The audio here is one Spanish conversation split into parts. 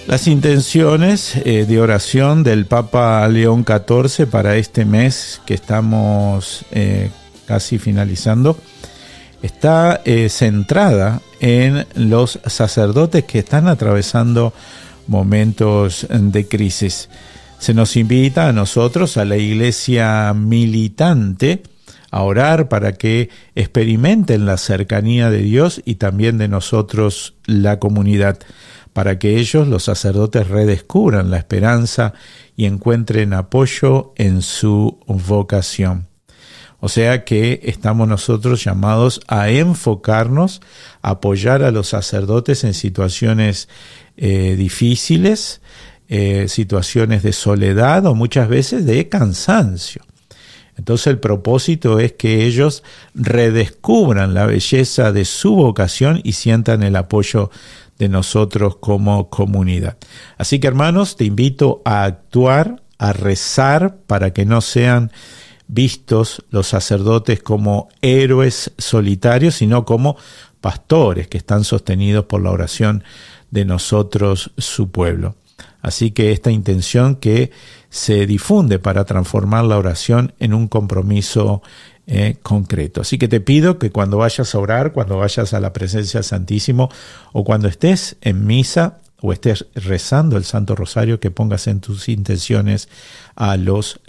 Las intenciones de oración del Papa León XIV para este mes que estamos casi finalizando está centrada en los sacerdotes que están atravesando momentos de crisis. Se nos invita a nosotros, a la iglesia militante, a orar para que experimenten la cercanía de Dios y también de nosotros, la comunidad, para que ellos, los sacerdotes, redescubran la esperanza y encuentren apoyo en su vocación. O sea que estamos nosotros llamados a enfocarnos, a apoyar a los sacerdotes en situaciones difíciles, situaciones de soledad o muchas veces de cansancio. Entonces el propósito es que ellos redescubran la belleza de su vocación y sientan el apoyo de nosotros como comunidad. Así que, hermanos, te invito a actuar, a rezar para que no sean vistos los sacerdotes como héroes solitarios, sino como pastores que están sostenidos por la oración de nosotros, su pueblo. Así que esta intención que se difunde para transformar la oración en un compromiso concreto. Así que te pido que cuando vayas a orar, cuando vayas a la presencia del Santísimo o cuando estés en misa o estés rezando el Santo Rosario, que pongas en tus intenciones a los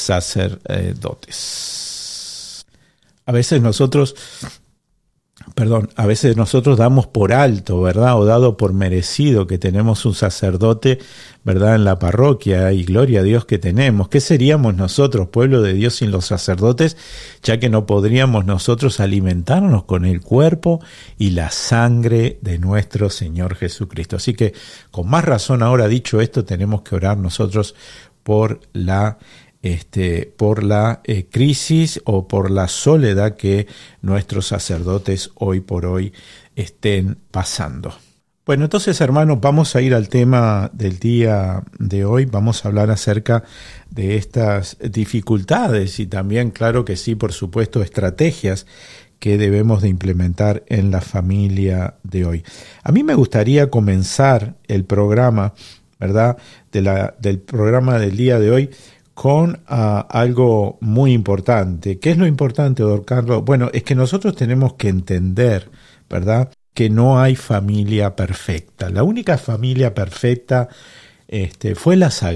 sacerdotes. A veces nosotros damos por alto, ¿verdad? O dado por merecido que tenemos un sacerdote, ¿verdad? En la parroquia, y gloria a Dios que tenemos. ¿Qué seríamos nosotros, pueblo de Dios, sin los sacerdotes? Ya que no podríamos nosotros alimentarnos con el cuerpo y la sangre de nuestro Señor Jesucristo. Así que, con más razón ahora, dicho esto, tenemos que orar nosotros por la crisis o por la soledad que nuestros sacerdotes hoy por hoy estén pasando. Bueno, entonces, hermanos, vamos a ir al tema del día de hoy. Vamos a hablar acerca de estas dificultades y también, claro que sí, por supuesto, estrategias que debemos de implementar en la familia de hoy. A mí me gustaría comenzar el programa, ¿verdad?, del programa del día de hoy con algo muy importante. ¿Qué es lo importante, don Carlos? Bueno, es que nosotros tenemos que entender, ¿verdad?, que no hay familia perfecta. La única familia perfecta fue la Sagrada